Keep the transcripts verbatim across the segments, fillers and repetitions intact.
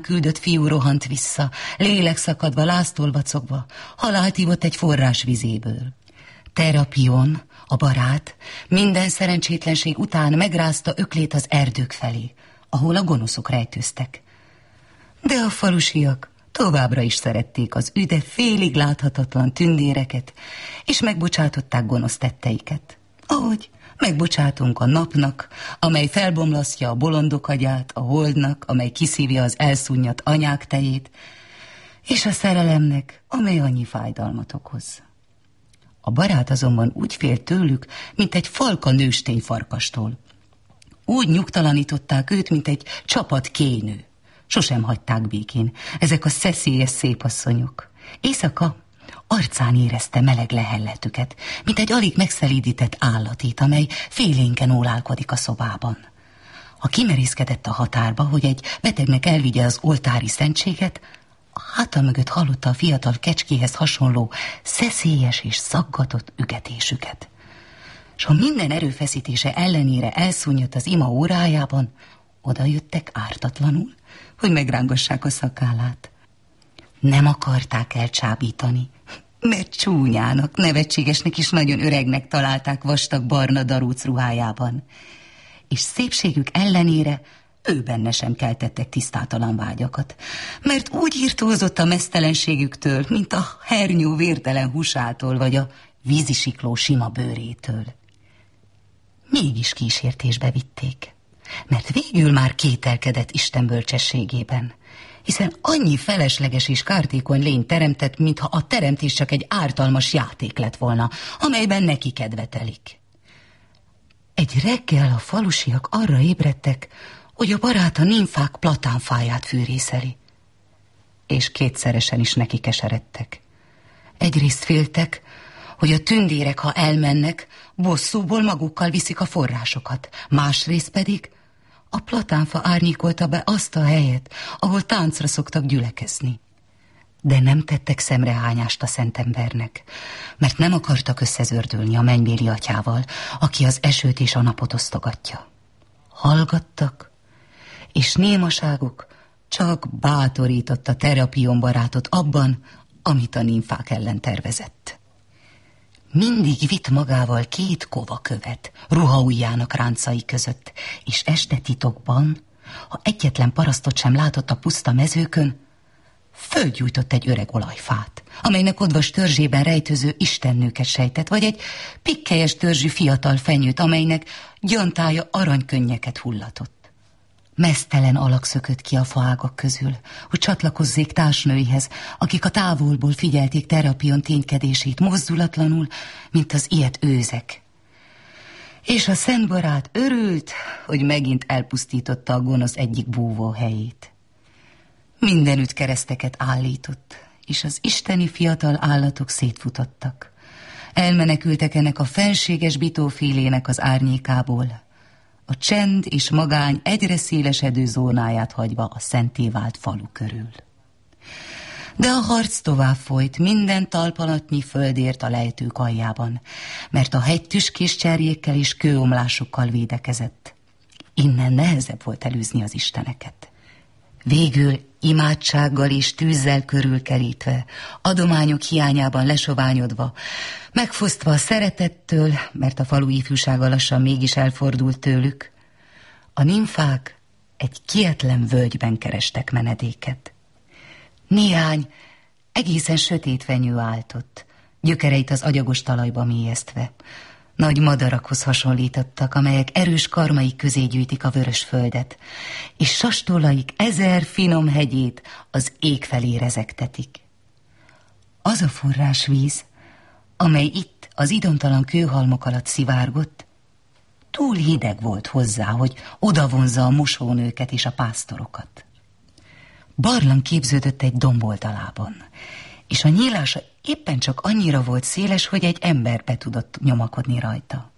küldött fiú rohant vissza, lélekszakadva, láztolvacogva, halált ivott egy forrás vizéből. Terapion, a barát, minden szerencsétlenség után megrázta öklét az erdők felé, ahol a gonoszok rejtőztek. De a falusiak továbbra is szerették az üde félig láthatatlan tündéreket, és megbocsátották gonosz tetteiket. Ahogy megbocsátunk a napnak, amely felbomlasztja a bolondok agyát, a holdnak, amely kiszívja az elszúnnyat anyák tejét, és a szerelemnek, amely annyi fájdalmat okoz. A barát azonban úgy félt tőlük, mint egy falka nőstény farkastól. Úgy nyugtalanították őt, mint egy csapat kénő. Sosem hagyták békén ezek a szeszélyes szépasszonyok. Éjszaka arcán érezte meleg lehelletüket, mint egy alig megszelídített állatét, amely félénken ólálkodik a szobában. Ha kimerészkedett a határba, hogy egy betegnek elvigye az oltári szentséget, a háta mögött hallotta a fiatal kecskéhez hasonló szeszélyes és szaggatott ügetésüket. S ha minden erőfeszítése ellenére elszúnyodt az ima órájában, oda jöttek ártatlanul, hogy megrángassák a szakállát. Nem akarták elcsábítani, mert csúnyának, nevetségesnek és nagyon öregnek találták vastag barna darúc ruhájában. És szépségük ellenére ő benne sem keltettek tisztátalan vágyakat, mert úgy írtózott a meztelenségüktől, mint a hernyó vértelen húsától, vagy a vízisikló sima bőrétől. Mégis kísértésbe vitték, mert végül már kételkedett Isten bölcsességében, hiszen annyi felesleges és kártékony lény teremtett, mintha a teremtés csak egy ártalmas játék lett volna, amelyben neki kedve telik. Egy reggel a falusiak arra ébredtek, hogy a barát a nimfák platánfáját fűrészeli, és kétszeresen is neki keseredtek. Egyrészt féltek, hogy a tündérek, ha elmennek, bosszúból magukkal viszik a forrásokat, másrészt pedig a platánfa árnyékolta be azt a helyet, ahol táncra szoktak gyülekezni. De nem tettek szemrehányást a szentembernek, mert nem akartak összezördülni a mennybéli atyával, aki az esőt és a napot osztogatja. Hallgattak, és némaságuk csak bátorította Terapion barátot abban, amit a nimfák ellen tervezett. Mindig vitt magával két kovakövet ruhaujjának ráncai között, és este titokban, ha egyetlen parasztot sem látott a puszta mezőkön, fölgyújtott egy öreg olajfát, amelynek odvas törzsében rejtőző istennőket sejtett, vagy egy pikkelyes törzsű fiatal fenyőt, amelynek gyantája aranykönnyeket hullatott. Meztelen alak szökött ki a faágak közül, hogy csatlakozzék társnőihez, akik a távolból figyelték Terapion ténykedését mozdulatlanul, mint az ilyet őzek. És a szent barát örült, hogy megint elpusztította a gonosz egyik búvó helyét. Mindenütt kereszteket állított, és az isteni fiatal állatok szétfutottak. Elmenekültek ennek a fenséges bitófélének az árnyékából, a csend és magány egyre szélesedő zónáját hagyva a szenté vált falu körül. De a harc tovább folyt minden talpalatnyi földért a lejtők aljában, mert a hegy tüskés cserjékkel és kőomlásokkal védekezett. Innen nehezebb volt elűzni az isteneket. Végül imádsággal és tűzzel körülkerítve, adományok hiányában lesoványodva, megfosztva a szeretettől, mert a falu ifjúsága lassan mégis elfordult tőlük, a nimfák egy kietlen völgyben kerestek menedéket. Néhány egészen sötét fenyő áltott, gyökereit az agyagos talajba mélyeztve. Nagy madarakhoz hasonlítottak, amelyek erős karmaik közé gyűjtik a vörös földet, és sastolaik ezer finom hegyét az ég felé rezegtetik. Az a forrásvíz, amely itt az idomtalan kőhalmok alatt szivárgott, túl hideg volt hozzá, hogy odavonzza a mosónőket és a pásztorokat. Barlang képződött egy domboldalában, és a nyílása éppen csak annyira volt széles, hogy egy ember be tudott nyomakodni rajta.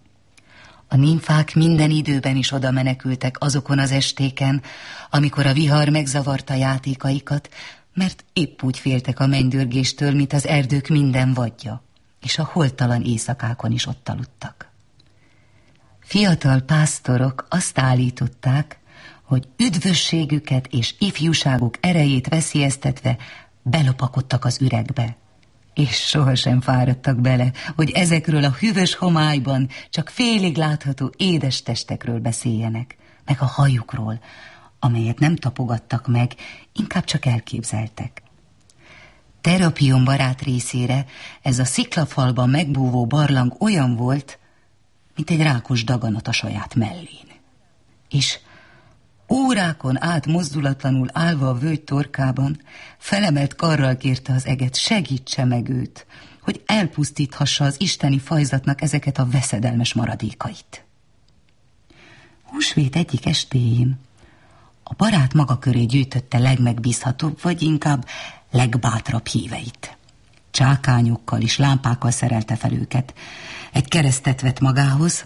A nimfák minden időben is oda menekültek azokon az estéken, amikor a vihar megzavarta játékaikat, mert épp úgy féltek a mennydörgéstől, mint az erdők minden vadja, és a holttalan éjszakákon is ott aludtak. Fiatal pásztorok azt állították, hogy üdvösségüket és ifjúságuk erejét veszélyeztetve belopakodtak az üregbe, és sohasem fáradtak bele, hogy ezekről a hűvös homályban csak félig látható édes testekről beszéljenek, meg a hajukról, amelyet nem tapogattak meg, inkább csak elképzeltek. Terapion barát részére ez a sziklafalban megbúvó barlang olyan volt, mint egy rákos daganat a saját mellén. És órákon át mozdulatlanul állva a völgy torkában, felemelt karral kérte az eget, segítse meg őt, hogy elpusztíthassa az isteni fajzatnak ezeket a veszedelmes maradékait. Húsvét egyik estéjén a barát maga köré gyűjtötte legmegbízhatóbb, vagy inkább legbátrabb híveit. Csákányokkal és lámpákkal szerelte fel őket. Egy keresztet vett magához,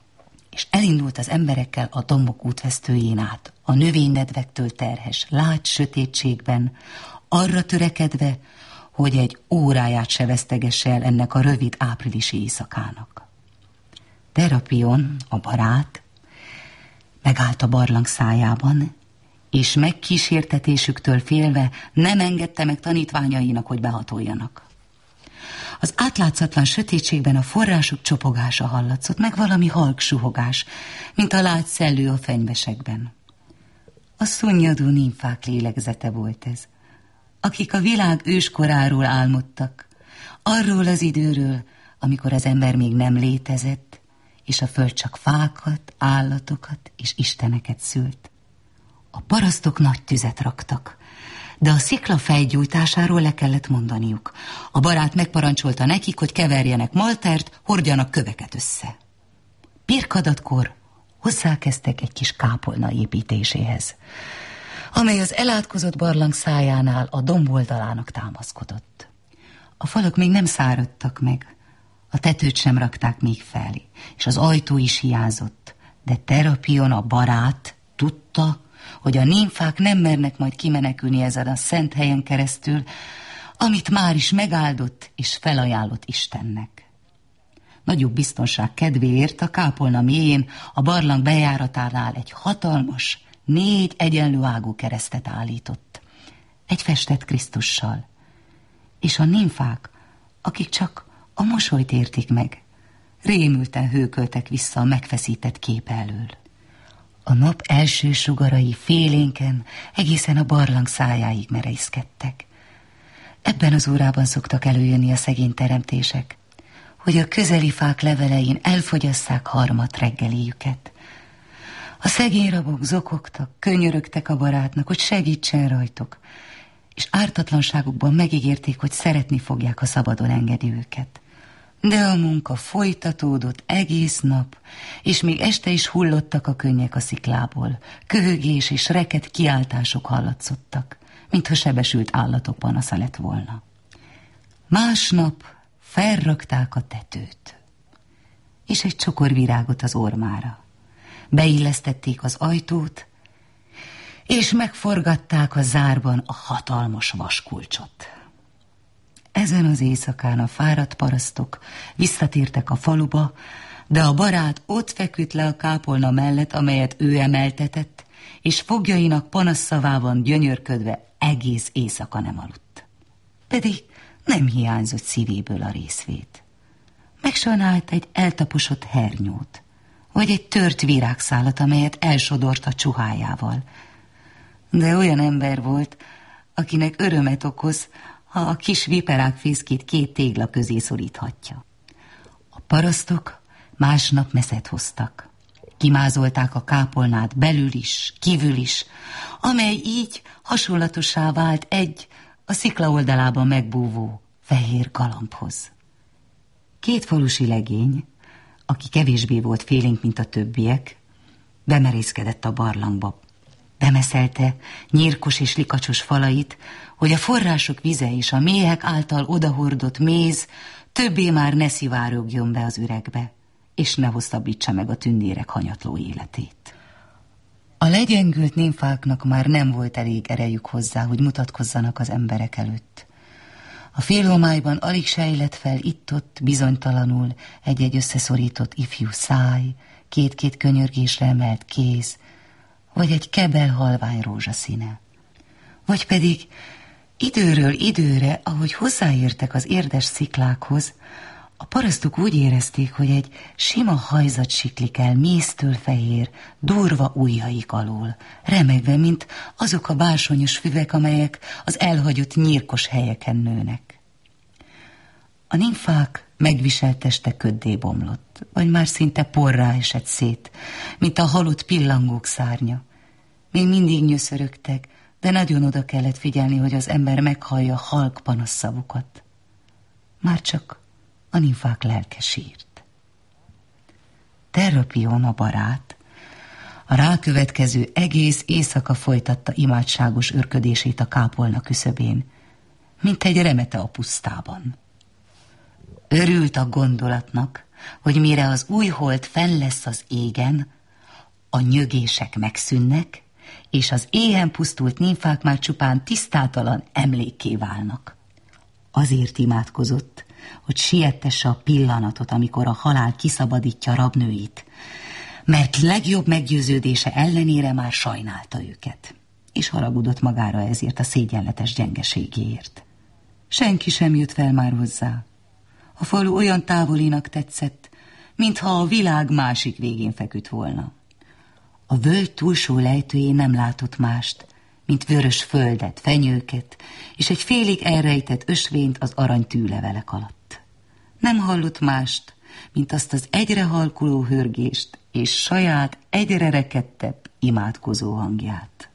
és elindult az emberekkel a dombok útvesztőjén át, a növénynedvektől terhes, lágy sötétségben, arra törekedve, hogy egy óráját se vesztegesse el ennek a rövid áprilisi éjszakának. Terapion, a barát, megállt a barlang szájában, és megkísértetésüktől félve nem engedte meg tanítványainak, hogy behatoljanak. Az átlátszatlan sötétségben a források csopogása hallatszott, meg valami halk suhogás, mint a lágy szellő a fenyvesekben. A szunnyadó nimfák lélegzete volt ez, akik a világ őskoráról álmodtak, arról az időről, amikor az ember még nem létezett, és a föld csak fákat, állatokat és isteneket szült. A parasztok nagy tüzet raktak, de a szikla fejgyújtásáról le kellett mondaniuk. A barát megparancsolta nekik, hogy keverjenek maltert, hordjanak köveket össze. Pirkadatkor hozzákezdtek egy kis kápolna építéséhez, amely az elátkozott barlang szájánál a domboldalának támaszkodott. A falak még nem száradtak meg, a tetőt sem rakták még fel, és az ajtó is hiányzott, de Terapion, a barát, tudta, hogy a nimfák nem mernek majd kimenekülni ezen a szent helyen keresztül, amit már is megáldott és felajánlott Istennek. Nagyobb biztonság kedvéért a kápolna mélyén a barlang bejáratánál egy hatalmas, négy egyenlő ágú keresztet állított, egy festett Krisztussal, és a nimfák, akik csak a mosolyt értik meg, rémülten hőköltek vissza a megfeszített kép elől. A nap első sugarai félénken egészen a barlang szájáig merészkedtek. Ebben az órában szoktak előjönni a szegény teremtések, hogy a közeli fák levelein elfogyasszák harmat reggeliüket. A szegény rabok zokogtak, könyörögtek a barátnak, hogy segítsen rajtuk, és ártatlanságukban megígérték, hogy szeretni fogják, ha szabadon engedi őket. De a munka folytatódott egész nap, és még este is hullottak a könnyek a sziklából. Köhögés és reket kiáltások hallatszottak, mintha sebesült állatok panasza lett volna. Másnap felrakták a tetőt, és egy csokor virágot az ormára. Beillesztették az ajtót, és megforgatták a zárban a hatalmas vaskulcsot. Ezen az éjszakán a fáradt parasztok visszatértek a faluba, de a barát ott feküdt le a kápolna mellett, amelyet ő emeltetett, és foglyainak panasszavában gyönyörködve egész éjszaka nem aludt. Pedig nem hiányzott szívéből a részvét. Megsajnált egy eltaposott hernyót, vagy egy tört virágszálat, amelyet elsodort a csuhájával. De olyan ember volt, akinek örömet okoz, ha a kis viperák fészkét két tégla közé szoríthatja. A parasztok másnap meszet hoztak. Kimázolták a kápolnát belül is, kívül is, amely így hasonlatossá vált egy a szikla oldalában megbúvó fehér galambhoz. Két falusi legény, aki kevésbé volt félénk, mint a többiek, bemerészkedett a barlangba. Bemeszelte nyírkos és likacsos falait, hogy a források vize és a méhek által odahordott méz többé már ne szivárogjon be az üregbe, és ne hosszabbítsa meg a tündérek hanyatló életét. A legyengült nimfáknak már nem volt elég erejük hozzá, hogy mutatkozzanak az emberek előtt. A félhomályban alig sejlett fel itt-ott bizonytalanul egy-egy összeszorított ifjú száj, két-két könyörgésre emelt kéz, vagy egy kebel halvány rózsaszíne. Vagy pedig időről időre, ahogy hozzáértek az érdes sziklákhoz, a parasztok úgy érezték, hogy egy sima hajzat siklik el méztől fehér, durva ujjaik alól, remegve, mint azok a bársonyos füvek, amelyek az elhagyott nyírkos helyeken nőnek. A nimfák megviselt teste köddé bomlott, vagy már szinte porrá esett szét, mint a halott pillangók szárnya. Még mindig nyöszörögtek, de nagyon oda kellett figyelni, hogy az ember meghallja halk panaszszavukat. Már csak a nimfák lelke sírt. Terrapion, a barát, a rákövetkező egész éjszaka folytatta imádságos örködését a kápolna küszöbén, mint egy remete a pusztában. Örült a gondolatnak, hogy mire az új hold fenn lesz az égen, a nyögések megszűnnek, és az éhen pusztult nimfák már csupán tisztátalan emlékké válnak. Azért imádkozott, hogy siettesse a pillanatot, amikor a halál kiszabadítja rabnőit, mert legjobb meggyőződése ellenére már sajnálta őket, és haragudott magára ezért a szégyenletes gyengeségéért. Senki sem jött fel már hozzá. A falu olyan távolinak tetszett, mintha a világ másik végén feküdt volna. A völgy túlsó lejtőjén nem látott mást, mint vörös földet, fenyőket, és egy félig elrejtett ösvényt az arany tűlevelek alatt. Nem hallott mást, mint azt az egyre halkuló hörgést, és saját egyre rekedtebb imádkozó hangját.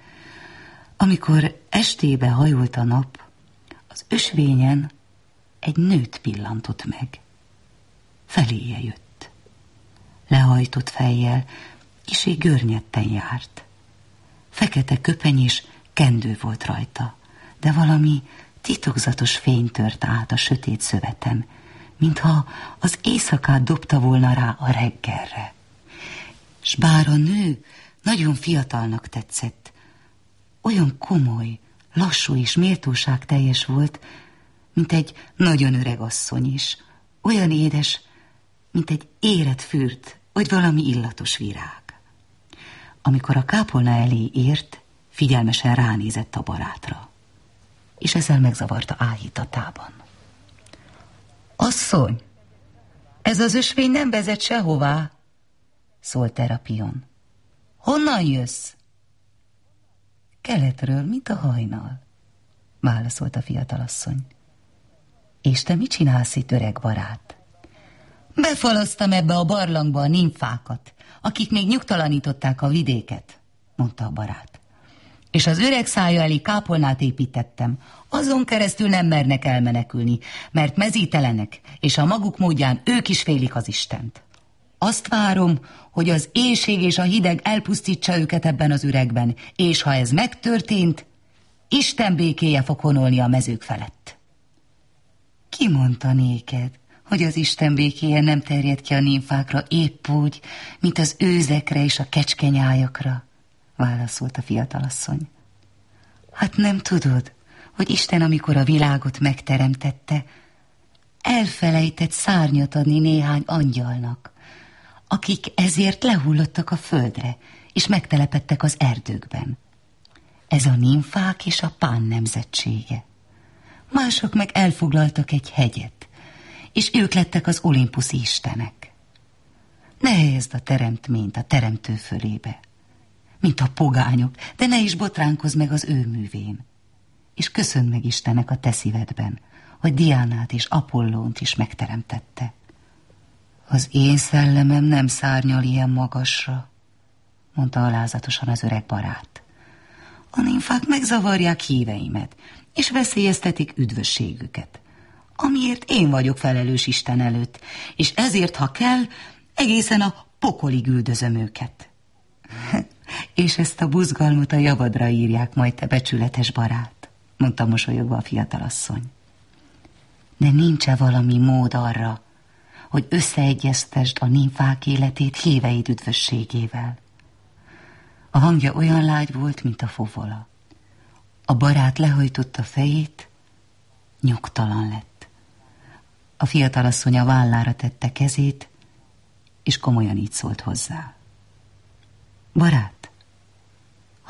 Amikor estébe hajolt a nap, az ösvényen egy nőt pillantott meg. Feléje jött. Lehajtott fejjel, kissé görnyetten járt. Fekete köpeny és kendő volt rajta, de valami titokzatos fény tört át a sötét szöveten, mintha az éjszakát dobta volna rá a reggelre. S bár a nő nagyon fiatalnak tetszett, olyan komoly, lassú és méltóságteljes volt, mint egy nagyon öreg asszony is, olyan édes, mint egy érett fürt, vagy valami illatos virág. Amikor a kápolna elé ért, figyelmesen ránézett a barátra, és ezzel megzavarta áhítatában. Asszony, ez az ösvény nem vezet sehová, szólt Terrapion. Honnan jössz? Keletről, mint a hajnal, válaszolt a fiatalasszony. És te mit csinálsz itt, öreg barát? Befalasztam ebbe a barlangba a nimfákat, akik még nyugtalanították a vidéket, mondta a barát. És az öreg szája elé kápolnát építettem, azon keresztül nem mernek elmenekülni, mert mezítelenek, és a maguk módján ők is félik az Istent. Azt várom, hogy az éhség és a hideg elpusztítsa őket ebben az üregben, és ha ez megtörtént, Isten békéje fog honolni a mezők felett. Ki mondta néked, hogy az Isten békéje nem terjed ki a nimfákra épp úgy, mint az őzekre és a kecskenyájakra? Válaszolt a fiatalasszony. Hát nem tudod, hogy Isten, amikor a világot megteremtette, elfelejtett szárnyat adni néhány angyalnak, akik ezért lehullottak a földre, és megtelepedtek az erdőkben. Ez a nimfák és a Pán nemzetsége. Mások meg elfoglaltak egy hegyet, és ők lettek az olimpuszi istenek. Ne helyezd a teremtményt a teremtő fölébe, mint a pogányok, de ne is botránkozz meg az ő művén. És köszönd meg Istennek a te szívedben, hogy Diánát és Apollónt is megteremtette. Az én szellemem nem szárnyal ilyen magasra, mondta alázatosan az öreg barát. A nimfák megzavarják híveimet, és veszélyeztetik üdvösségüket, amiért én vagyok felelős Isten előtt, és ezért, ha kell, egészen a pokolig üldözöm őket. És ezt a buzgalmat a javadra írják majd, te becsületes barát, mondta mosolyogva a fiatalasszony. De nincs-e valami mód arra, hogy összeegyeztesd a nimfák életét híveid üdvösségével? A hangja olyan lágy volt, mint a fovola. A barát lehajtotta fejét, nyugtalan lett. A fiatalasszony a vállára tette kezét, és komolyan így szólt hozzá. Barát,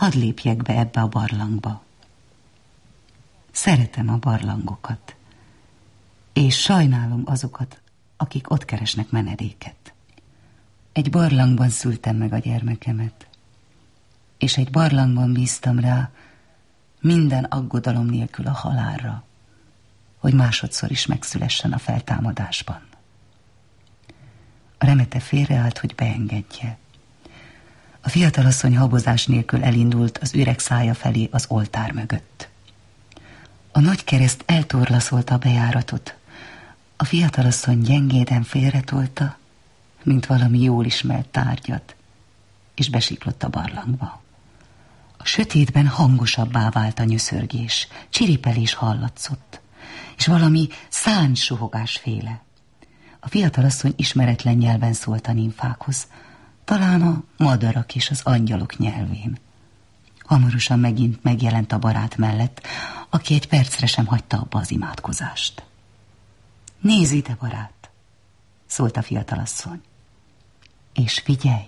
hadd lépjek be ebbe a barlangba. Szeretem a barlangokat, és sajnálom azokat, akik ott keresnek menedéket. Egy barlangban szültem meg a gyermekemet, és egy barlangban bíztam rá minden aggodalom nélkül a halálra, hogy másodszor is megszülessen a feltámadásban. A remete félreállt, hogy beengedje. A fiatalasszony habozás nélkül elindult az üreg szája felé az oltár mögött. A nagy kereszt eltorlaszolta a bejáratot. A fiatalasszony gyengéden félretolta, mint valami jól ismert tárgyat, és besiklott a barlangba. A sötétben hangosabbá vált a nyöszörgés, csiripelés hallatszott, és valami szánsuhogásféle. A fiatalasszony ismeretlen nyelven szólt a nimfákhoz, talán a madarak és az angyalok nyelvén. Hamarosan megint megjelent a barát mellett, aki egy percre sem hagyta abba az imádkozást. Nézz ide, barát, szólt a fiatalasszony, és figyelj!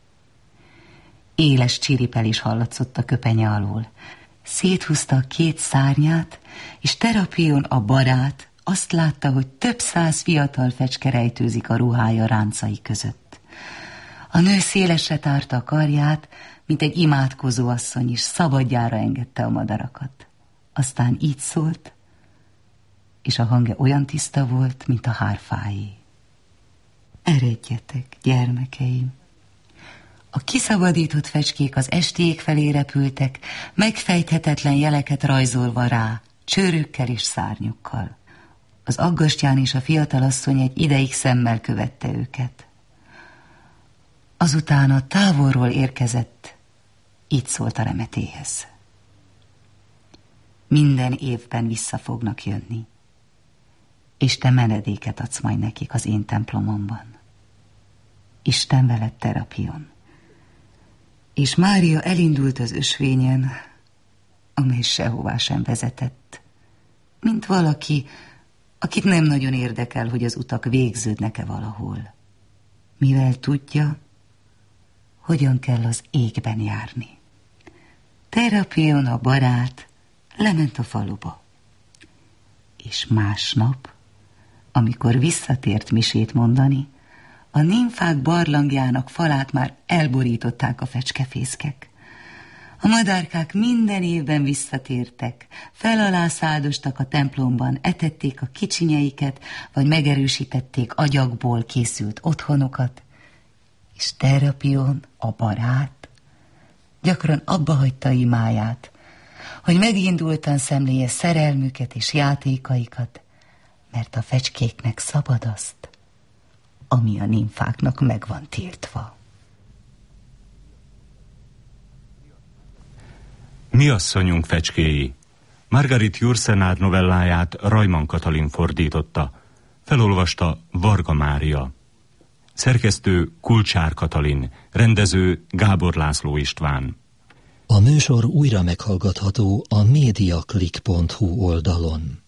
Éles csiripelés hallatszott a köpenye alól. Széthúzta a két szárnyát, és Terapion a barát azt látta, hogy több száz fiatal fecske rejtőzik a ruhája ráncai között. A nő szélesre tárta a karját, mint egy imádkozó asszony, és szabadjára engedte a madarakat. Aztán így szólt, és a hangja olyan tiszta volt, mint a hárfáé. Eredjetek, gyermekeim! A kiszabadított fecskék az estéjék felé repültek, megfejthetetlen jeleket rajzolva rá, csőrökkel és szárnyukkal. Az aggastyán és a fiatalasszony egy ideig szemmel követte őket. Azután a távolról érkezett, így szólt a remetéhez. Minden évben vissza fognak jönni, és te menedéket adsz majd nekik az én templomomban. Isten veled, Terapion. És Mária elindult az ösvényen, amely sehová sem vezetett, mint valaki, akit nem nagyon érdekel, hogy az utak végződnek-e valahol, mivel tudja, hogyan kell az égben járni. Terapion, a barát, lement a faluba, és másnap, amikor visszatért misét mondani, a nimfák barlangjának falát már elborították a fecskefészkek. A madárkák minden évben visszatértek, fel-alá száldostak a templomban, etették a kicsinyeiket, vagy megerősítették agyagból készült otthonokat, és Terapion, a barát, gyakran abba hagyta imáját, hogy megindultan szemléje szerelmüket és játékaikat, mert a fecskéknek szabad azt, ami a nimfáknak meg van tiltva. Mi asszonyunk fecskéi? Margarit Jursenád novelláját Rajman Katalin fordította. Felolvasta Varga Mária. Szerkesztő Kulcsár Katalin, rendező Gábor László István. A műsor újra meghallgatható a mediaclick pont hu oldalon.